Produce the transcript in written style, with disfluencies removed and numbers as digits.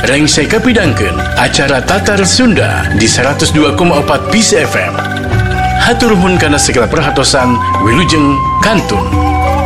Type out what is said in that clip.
Reng saya kapidangkeun acara Tatar Sunda di 102,4 Peace FM. Hatur nuhun kana segala perhatosan Wilujeng Kantun.